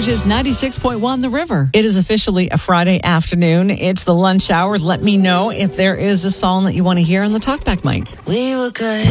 Heritage 96.1 The River. It is officially a Friday afternoon. It's the lunch hour. Let me know if there is a song that you want to hear on the talkback mic. We were good.